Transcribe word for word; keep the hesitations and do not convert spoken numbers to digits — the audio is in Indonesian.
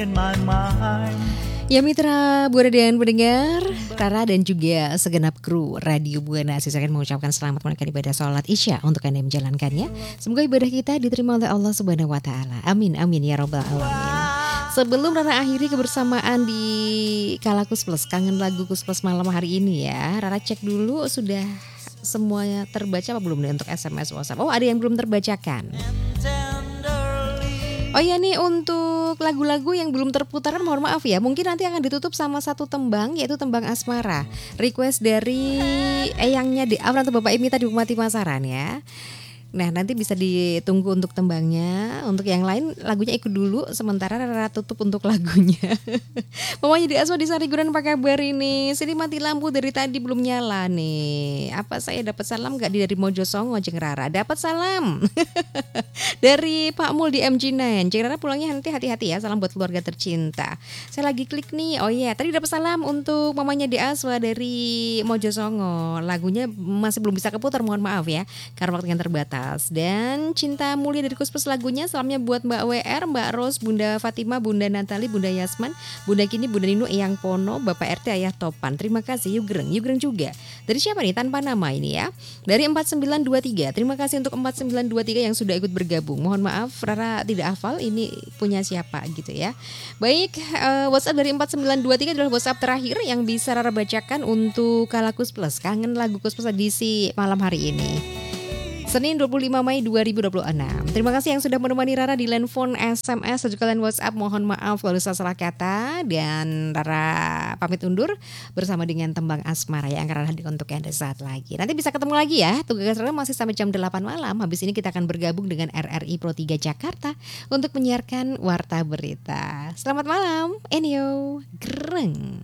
Ya mitra Buana dan pendengar, Rara dan juga segenap kru Radio Buana sisakan mengucapkan selamat menunaikan ibadah sholat Isya untuk Anda yang menjalankannya. Semoga ibadah kita diterima oleh Allah Subhanahu wa taala. Amin amin ya rabbal alamin. Sebelum Rara akhiri kebersamaan di Kala Kus Plus, kangen lagu Kus Plus malam hari ini ya. Rara cek dulu sudah semuanya terbaca apa belum nih untuk S M S WhatsApp. Oh, ada yang belum terbacakan. Oh ya nih, untuk lagu-lagu yang belum terputaran mohon maaf ya, mungkin nanti akan ditutup sama satu tembang, yaitu tembang Asmara. Request dari eyangnya di Afran atau Bapak Imi tadi Bupati Pasaran ya. Nah nanti bisa ditunggu untuk tembangnya. Untuk yang lain lagunya ikut dulu, sementara Rara tutup untuk lagunya. Mamanya di Aswa di Sariguran, apa kabar ini? Sini mati lampu dari tadi belum nyala nih. Apa saya dapat salam gak dari Mojosongo Jeng Rara? Dapat salam dari Pak Mul di M G sembilan. Jeng Rara pulangnya nanti hati-hati ya, salam buat keluarga tercinta. Saya lagi klik nih. Oh iya, yeah. Tadi dapat salam untuk mamanya di Aswa dari Mojosongo. Lagunya masih belum bisa keputar, mohon maaf ya, karena waktunya terbatas. Dan Cinta Mulia dari Kus Plus lagunya salamnya buat Mbak W R, Mbak Ros, Bunda Fatima, Bunda Natali, Bunda Yasman, Bunda Kini, Bunda Nino, Eyang Pono, Bapak R T, Ayah Topan. Terima kasih. Yugreng, Yugreng juga. Dari siapa nih tanpa nama ini ya? Dari empat sembilan dua tiga. Terima kasih untuk empat sembilan dua tiga yang sudah ikut bergabung. Mohon maaf Rara tidak hafal ini punya siapa gitu ya. Baik, uh, WhatsApp dari empat sembilan dua tiga adalah WhatsApp terakhir yang bisa Rara bacakan untuk Kala Kus Plus. Kangen lagu Kus Plus edisi malam hari ini, Senin dua puluh lima Mei dua ribu dua puluh enam. Terima kasih yang sudah menemani Rara di line phone, S M S, dan juga line WhatsApp. Mohon maaf kalau salah kata. Dan Rara pamit undur bersama dengan tembang Asmara yang akan Rara hadirkan untuk Anda saat lagi. Nanti bisa ketemu lagi ya. Tugas Rara masih sampai jam delapan malam. Habis ini kita akan bergabung dengan R R I Pro tiga Jakarta untuk menyiarkan Warta Berita. Selamat malam. Enyo. Greng.